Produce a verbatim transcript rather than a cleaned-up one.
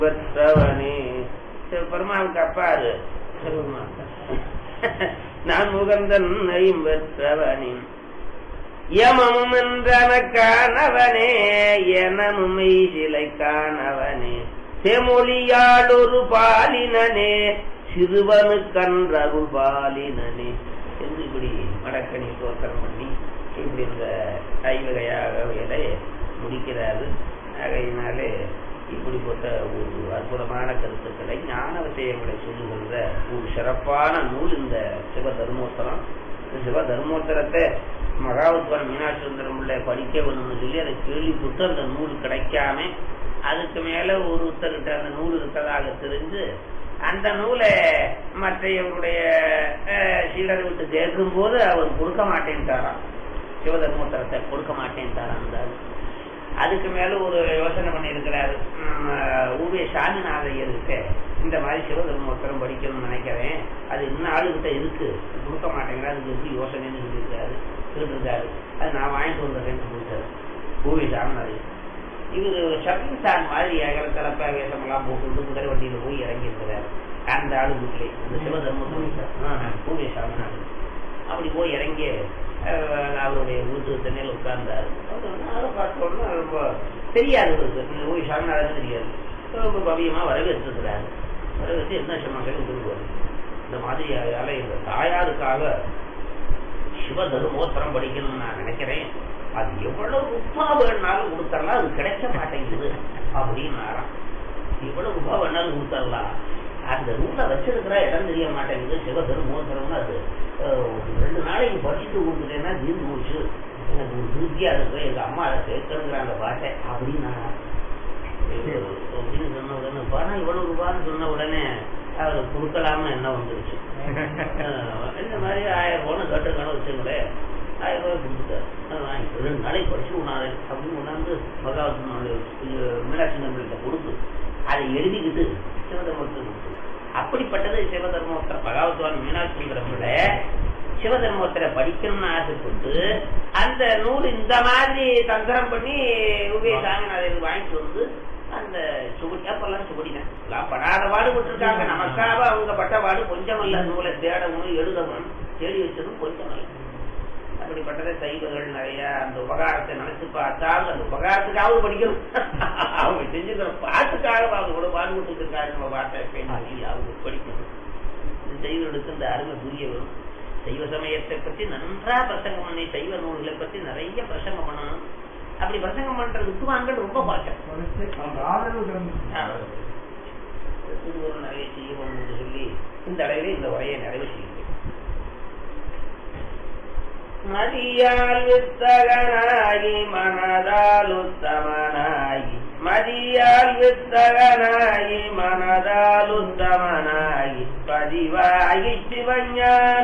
பெற்றவனே பெருமாளுக்கு அப்பாரு நான் முகந்தன் ஐம்பெற்றவனின் யமமும் என்றனக்கானவனே எனமும் மெய்சிலை காணவனே செமொழியாடொரு பாலினனே சிறுவனு கன்றருள் பாலினனே என்று இப்படி மடக்கணி தோற்றம் பண்ணி இப்படி இந்த ஐவகையாக முடிக்கிறாரு. ஆகையினாலே இப்படிப்பட்ட ஒரு அற்புதமான கருத்துக்களை ஞான விஷயங்களை சொல்லுகின்ற ஒரு சிறப்பான நூல் இந்த சிவ தர்மோத்தரம். இந்த சிவ தர்மோத்தரத்தை மகாவித்வான் மீனாட்சி சுந்தரம் பிள்ளை படிக்க வேணும்னு சொல்லி அதை கேள்விப்பட்டு அந்த நூல் கிடைக்காம அதுக்கு மேல ஒருத்தர்கிட்ட அந்த நூல் இருக்கிறதாக தெரிஞ்சு அந்த நூலை மற்றையவருடைய சீடரை விட்டு கேட்கும் போது அவர் கொடுக்க மாட்டேன்ட்டாராம். சிவதர்மோத்தரத்தை கொடுக்க மாட்டேன்ட்டாராம். அதுக்கு மேல ஒரு யோசனை பண்ணி இருக்கிறாரு. ஊவே சாமிநாதையருக்கு இந்த மாதிரி சிவதர்மோத்தரம் படிக்கணும்னு நினைக்கிறேன், அது இன்னும் ஆளுகிட்ட இருக்கு, கொடுக்க மாட்டேங்கிறா, அதுக்கு எப்படி யோசனைன்னு சொல்லியிருக்காரு கேட்டிருக்காரு. அது நான் வாங்கிட்டு வந்தேன்னு சொல்லிட்டாரு ஊவே சாமிநாதையர். இவரு ஷப்பிங் சார் மாதிரி ஏகலத்தலப்ப வேஷமெல்லாம் போட்டு குதிரை வண்டியில போய் இறங்கி இருக்கிறாரு அந்த ஆளு வீட்டிலே, அந்த சிவதர்மோத்தரம் ஊவே சாமிநாதையர். அப்படி போய் இறங்கி அவருடைய வீட்டு தண்ணியில் உட்கார்ந்தாரு. அதை பார்த்தோன்னா ரொம்ப தெரியாது, ஓய் சாமிநாதன் தெரியாது, ரொம்ப பவியமா வரவேற்றிருக்கிறாரு. வரவேற்று என்ன சொன்னாங்க சொல்லுவாரு, இந்த மாதிரி இந்த தாயாருக்காக சிவதர்மோத்தரம் படிக்கணும்னு நான் நினைக்கிறேன், அது எவ்வளவு ரூபா வேணாலும் கொடுத்தரலாம், அது கிடைக்க மாட்டேங்குது அப்படின்னாராம். எவ்வளவு ரூபா வேணாலும் கொடுத்தரலாம், அந்த நூலை வச்சிருக்கிற இடம் தெரிய மாட்டேங்குது, சிவதர்மோத்தரம்னு அது ரெண்டு நாளைக்கு படிச்சுட்டு கொடுத்துட்டேன்னா தீர்ந்து போச்சு, எனக்கு ஒரு திருப்தியா இருக்கு, எங்க அம்மா அதை கேட்கணுங்கிற அந்த பாட்டை அப்படின்னா அப்படின்னு சொன்ன உடனே பணம் இவ்வளவு ரூபான்னு சொன்ன உடனே அவருக்கு கொடுக்கலாம்னு என்ன வந்துருச்சு. இந்த மாதிரி ஆயிரம் ரூபான்னு கேட்டிருக்கான வச்சுங்களேன், ஆயிரம் ரூபாய் கொடுத்துட்டாரு. வாங்கி ரெண்டு நாளைக்கு படிச்சு உணாரு அப்படின்னு கொண்டாந்து மகாவித்வான் மீனாட்சி நம்பிக்கிட்ட கொடுத்து அதை எழுதிக்கிட்டு சிவதர்மோத்தரம் கொடுத்து. அப்படிப்பட்டது சிவதர்மோத்தரம். மகாவித்வான் மீனாட்சி நம்பில சிவதர்மோத்தரை படிக்கணும்னு ஆசைப்பட்டு அந்த நூல் இந்த மாதிரி தந்திரம் பண்ணி உபயோகிச்சாங்க. அதை வாங்கிட்டு வந்து அந்த சுவடி, அப்பெல்லாம் சுவடிதான் படாத பாடுபட்டு இருக்காங்க. நமக்காக அவங்க பட்ட பாடு கொஞ்சம் அல்ல, நூலை தேடவும் எழுதவும் தேடி வச்சதும் கொஞ்சம் அல்ல. அப்படிப்பட்டதை சைவர்கள் நிறைய அந்த உபகாரத்தை நினைச்சு பார்த்தாங்க, அந்த உபகாரத்துக்காக படிக்கணும், அவங்க செஞ்சுக்கிற பாட்டுக்காக அவங்க கூட பாடுபட்டு இருக்காரு. நம்ம பாட்டை அவங்க படிக்கணும். சைவர்களுக்கு இந்த அருமை புரிய வரும். சைவ சமயத்தை பற்றி நன்றா பிரசங்கம் பண்ணி சைவ நூல்களை பற்றி நிறைய பிரசங்கம் பண்ணணும். அப்படி பிரசங்கம் பண்ற வித்துவான்கள் ரொம்ப பாட்டம் நிறைய செய்யணும்னு சொல்லி இந்த அளவில் இந்த உரையை நிறைவு செய்யும். மதியால் வித்தகனாகி மனதால் உத்தமனாகி, மதியால் வித்தகனாகி மனதால் உத்தமனாகி, பதிவாகி சிவஞான